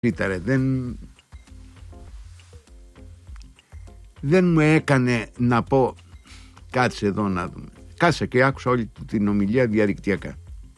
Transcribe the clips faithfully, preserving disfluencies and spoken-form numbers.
Ήταρε, δεν, δεν μου έκανε να πω κάτσε εδώ να δούμε. Κάτσε και άκουσα όλη την ομιλία διαδικτυακά.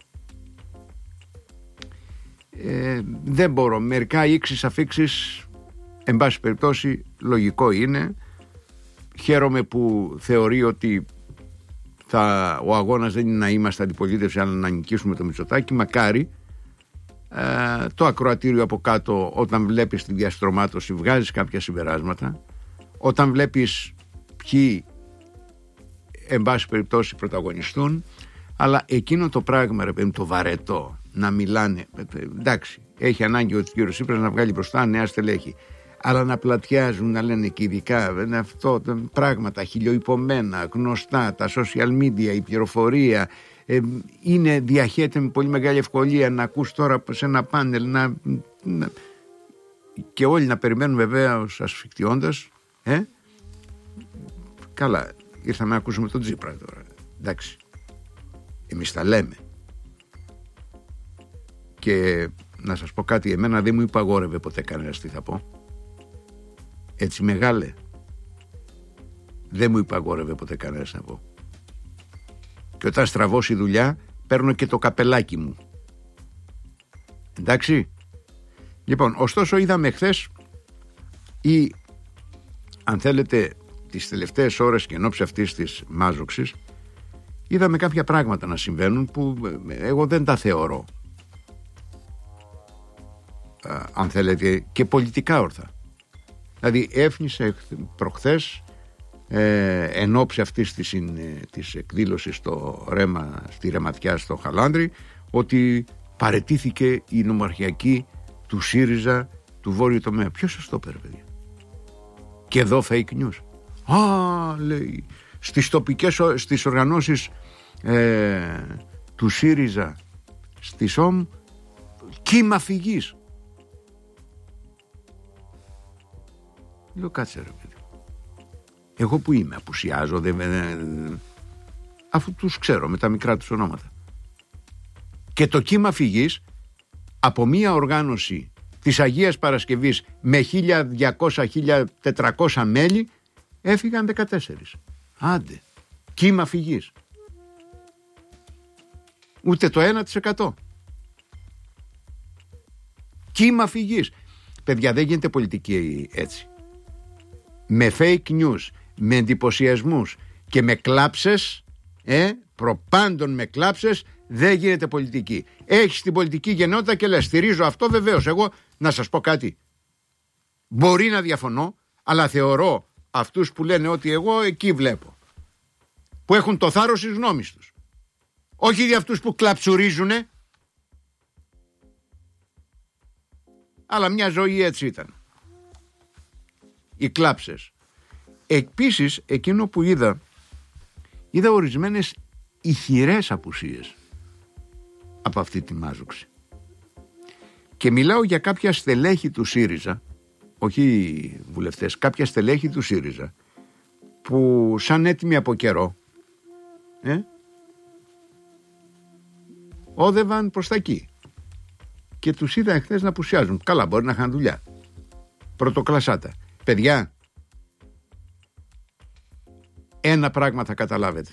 Ε, δεν μπορώ. Μερικά ήξεις αφήξεις, εν πάση περιπτώσει, λογικό είναι. Χαίρομαι που θεωρεί ότι θα, ο αγώνας δεν είναι να είμαστε αντιπολίτευση, αλλά να νικήσουμε το Μητσοτάκη. Μακάρι. Ε, το ακροατήριο από κάτω, όταν βλέπεις τη διαστρωμάτωση, βγάζεις κάποια συμπεράσματα. Όταν βλέπεις ποιοι, εν πάση περιπτώσει, πρωταγωνιστούν. Αλλά εκείνο το πράγμα, ρε παιδί, το βαρετό, να μιλάνε, εντάξει, έχει ανάγκη ο κύριος Τσίπρας να βγάλει μπροστά νέα στελέχη, αλλά να πλατιάζουν, να λένε και ειδικά αυτό, πράγματα χιλιοϊπωμένα, γνωστά, τα social media, η πληροφορία, ε, είναι, διαχέεται με πολύ μεγάλη ευκολία να ακούς τώρα σε ένα πάνελ να, να, και όλοι να περιμένουν βεβαίως ασφικτιώντας, ε? Καλά, ήρθαμε να ακούσουμε τον Τσίπρα τώρα, εντάξει, εμείς τα λέμε. Και να σας πω κάτι, εμένα δεν μου υπαγόρευε ποτέ κανένας τι θα πω. Έτσι μεγάλε, δεν μου υπαγόρευε ποτέ κανένας να πω. Και όταν στραβώσει η δουλειά, παίρνω και το καπελάκι μου. Εντάξει. Λοιπόν, ωστόσο είδαμε χθες, ή αν θέλετε τις τελευταίες ώρες και εν ώψη αυτής της μάζοξης, είδαμε κάποια πράγματα να συμβαίνουν που εγώ δεν τα θεωρώ, α, αν θέλετε, και πολιτικά όρθα. Δηλαδή έφνησε προχθές, ε, εν ώψη αυτής της, της εκδήλωσης στο Ρέμα, στη Ρεματιά στο Χαλάνδρι, ότι παραιτήθηκε η νομαρχιακή του ΣΥΡΙΖΑ του Βόρειου Τομέα. Ποιος σας το είπε, παιδιά? Και εδώ fake news. Α, λέει, στις τοπικές, στις οργανώσεις ε, του ΣΥΡΙΖΑ, στη ΣΟΜ, κύμα φυγής. Λέω, κάτσε ρε παιδί, εγώ που είμαι, απουσιάζω, δεν, δεν, αφού τους ξέρω με τα μικρά τους ονόματα. Και το κύμα φυγής από μία οργάνωση της Αγίας Παρασκευής με χίλια διακόσια με χίλια τετρακόσια μέλη έφυγαν δεκατέσσερις. Άντε, κύμα φυγής. Ούτε το ένα τοις εκατό. Κύμα φυγής. Παιδιά, δεν γίνεται πολιτική έτσι. Με fake news, με εντυπωσιασμούς και με κλάψες, ε, προπάντων με κλάψες, δεν γίνεται πολιτική. Έχεις την πολιτική γενναιότητα και λες, στηρίζω αυτό, βεβαίως. Εγώ να σας πω κάτι. Μπορεί να διαφωνώ, αλλά θεωρώ αυτούς που λένε ότι εγώ εκεί βλέπω, που έχουν το θάρρος της γνώμης τους. Όχι για αυτούς που κλαψουρίζουνε, αλλά μια ζωή έτσι ήταν. Οι κλάψες. Επίσης, εκείνο που είδα, είδα ορισμένες ηχηρές απουσίες από αυτή τη μάζοξη. Και μιλάω για κάποια στελέχη του ΣΥΡΙΖΑ, όχι βουλευτές, κάποια στελέχη του ΣΥΡΙΖΑ, που σαν έτοιμοι από καιρό, ε, όδευαν προς τα εκεί. Και τους είδα εχθές να απουσιάζουν. Καλά, μπορεί να είχαν δουλειά. Πρωτοκλασάτα. Παιδιά, ένα πράγμα θα καταλάβετε.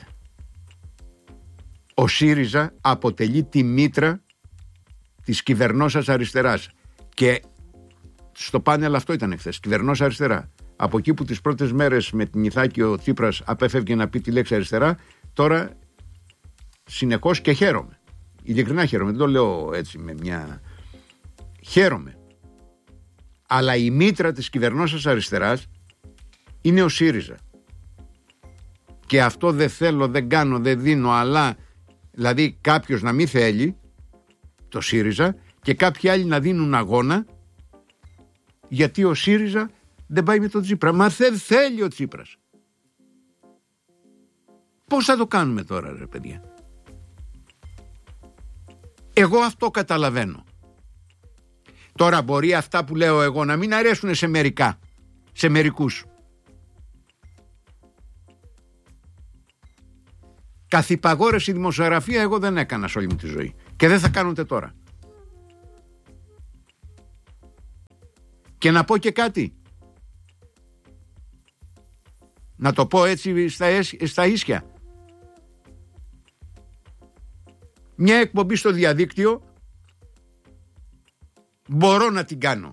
Ο ΣΥΡΙΖΑ αποτελεί τη μήτρα της κυβερνώσας αριστεράς. Και στο πάνελ αυτό ήταν εχθές, κυβερνώσα αριστερά. Από εκεί που τις πρώτες μέρες με την Ιθάκη ο Τσίπρας απέφευγε να πει τη λέξη αριστερά, τώρα συνεχώς, και χαίρομαι. Ειλικρινά χαίρομαι, δεν το λέω έτσι με μια... Χαίρομαι. Αλλά η μήτρα της κυβερνώσας αριστεράς είναι ο ΣΥΡΙΖΑ. Και αυτό δεν θέλω, δεν κάνω, δεν δίνω, αλλά δηλαδή κάποιος να μην θέλει το ΣΥΡΙΖΑ και κάποιοι άλλοι να δίνουν αγώνα γιατί ο ΣΥΡΙΖΑ δεν πάει με τον Τσίπρα. Μα δεν θέλει ο Τσίπρας. Πώς θα το κάνουμε τώρα, ρε παιδιά? Εγώ αυτό καταλαβαίνω. Τώρα μπορεί αυτά που λέω εγώ να μην αρέσουν σε μερικά, σε μερικούς. Καθυπαγόρευση δημοσιογραφία εγώ δεν έκανα σε όλη μου τη ζωή. Και δεν θα κάνω ούτε τώρα. Και να πω και κάτι. Να το πω έτσι στα, στα ίσια. Μια εκπομπή στο διαδίκτυο μπορώ να την κάνω.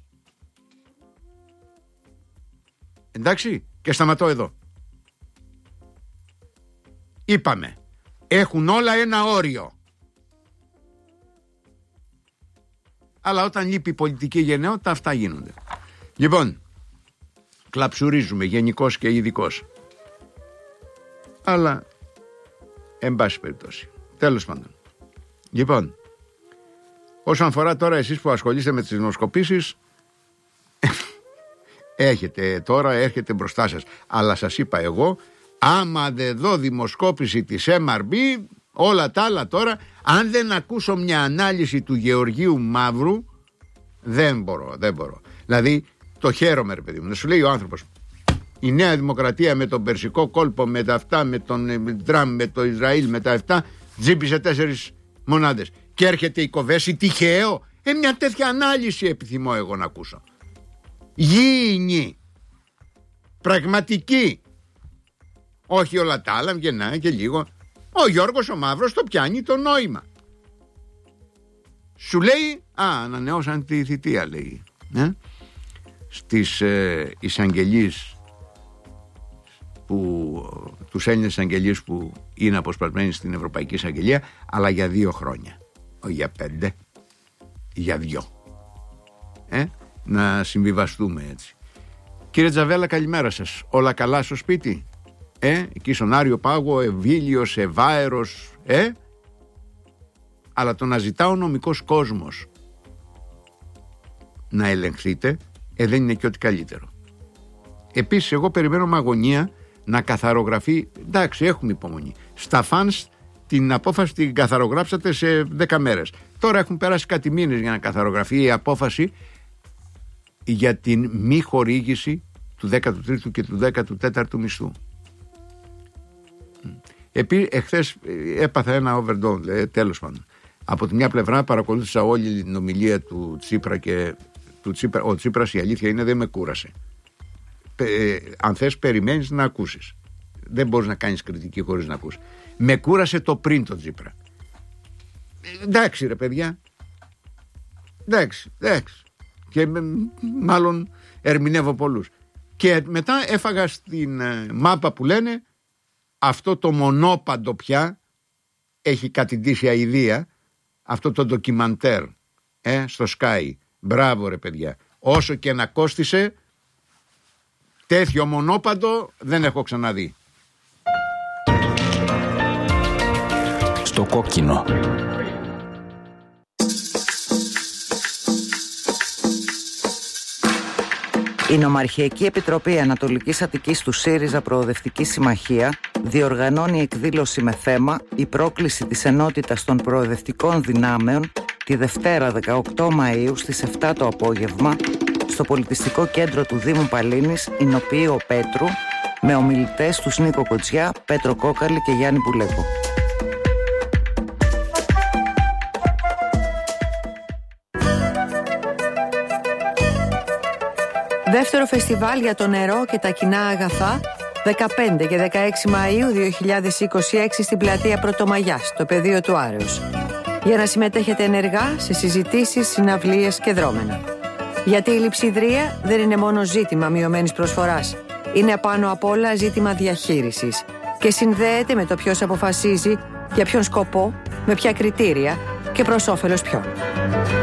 Εντάξει, και σταματώ εδώ. Είπαμε, έχουν όλα ένα όριο. Αλλά όταν λείπει η πολιτική γενναιότητα, αυτά γίνονται. Λοιπόν, κλαψουρίζουμε γενικώς και ειδικώς. Αλλά, εν πάση περιπτώσει. Τέλος πάντων. Λοιπόν, όσον αφορά τώρα εσείς που ασχολείστε με τις δημοσκοπήσεις, έχετε τώρα, έρχεται μπροστά σας. Αλλά σας είπα εγώ, άμα δεν δω δημοσκόπηση της εμ αρ μπι, όλα τα άλλα τώρα, αν δεν ακούσω μια ανάλυση του Γεωργίου Μαύρου, δεν μπορώ, δεν μπορώ. Δηλαδή, το χαίρομαι ρε παιδί μου. Να σου λέει ο άνθρωπος, η Νέα Δημοκρατία με τον Περσικό κόλπο, με τα αυτά, με τον Τραμπ, με το Ισραήλ, με τα αυτά, τζίπησε τέσσερις μονάδες. Και έρχεται η Κοβέση, τυχαίο. Ε, μια τέτοια ανάλυση επιθυμώ εγώ να ακούσω. Γήινη. Πραγματική. Όχι όλα τα άλλα, γεννάει και λίγο. Ο Γιώργος ο Μαύρος το πιάνει το νόημα. Σου λέει, α, ανανεώσαν τη θητεία, λέει. Ε? Στις ε, εισαγγελίες που, τους Έλληνες εισαγγελίες που είναι αποσπασμένοι στην Ευρωπαϊκή Εισαγγελία, αλλά για δύο χρόνια. Όχι για πέντε, για δυο. Ε? Να συμβιβαστούμε έτσι. Κύριε Τζαβέλα, καλημέρα σας. Όλα καλά στο σπίτι? Ε, εκεί στον Άριο Πάγο, Ευήλιος, Ευάερος, ε. Αλλά το να ζητά ο νομικός κόσμος να ελεγχθείτε, ε, δεν είναι και ό,τι καλύτερο. Επίσης, εγώ περιμένω με αγωνία να καθαρογραφεί. Εντάξει, έχουμε υπομονή. Στα φανς την απόφαση την καθαρογράψατε σε δέκα μέρες. Τώρα έχουν περάσει κάτι μήνες για να καθαρογραφεί η απόφαση για την μη χορήγηση του δέκατου τρίτου και του δέκατου τέταρτου μισθού. Επίσης, εχθές έπαθα ένα overdone, ε, τέλος πάντων. Από τη μια πλευρά παρακολούθησα όλη την ομιλία του Τσίπρα και του Τσίπρα, ο Τσίπρας, η αλήθεια είναι, δεν με κούρασε. Ε, αν θες, περιμένεις να ακούσεις. Δεν μπορείς να κάνεις κριτική χωρίς να ακούσεις. Με κούρασε το πριν το Τσίπρα. Ε, εντάξει ρε παιδιά. Εντάξει, εντάξει. Και μάλλον ερμηνεύω πολλούς. Και μετά έφαγα στην ε, μάπα που λένε αυτό το μονόπαντο πια έχει κατηντήσει αηδία, αυτό το ντοκιμαντέρ ε, στο Sky. Μπράβο ρε παιδιά. Όσο και να κόστισε, τέτοιο μονόπαντο δεν έχω ξαναδεί. Στο κόκκινο. Η Νομαρχιακή Επιτροπή Ανατολικής Αττικής του ΣΥΡΙΖΑ Προοδευτική Συμμαχία διοργανώνει εκδήλωση με θέμα «Η πρόκληση της ενότητας των προοδευτικών δυνάμεων» τη Δευτέρα δεκαοκτώ Μαΐου στις επτά το απόγευμα στο Πολιτιστικό Κέντρο του Δήμου Παλίνης, Ηνοποιείο Πέτρου, με ομιλητές τους Νίκο Κοτσιά, Πέτρο Κόκαλη και Γιάννη Πουλέκο. Δεύτερο φεστιβάλ για το νερό και τα κοινά αγαθά, δεκαπέντε και δεκαέξι Μαΐου δύο χιλιάδες είκοσι έξι στην πλατεία Πρωτομαγιάς, στο πεδίο του Άρεως. Για να συμμετέχετε ενεργά σε συζητήσεις, συναυλίες και δρόμενα. Γιατί η λειψιδρία δεν είναι μόνο ζήτημα μειωμένης προσφοράς. Είναι πάνω απ' όλα ζήτημα διαχείρισης και συνδέεται με το ποιος αποφασίζει, για ποιον σκοπό, με ποια κριτήρια και προς όφελος ποιον.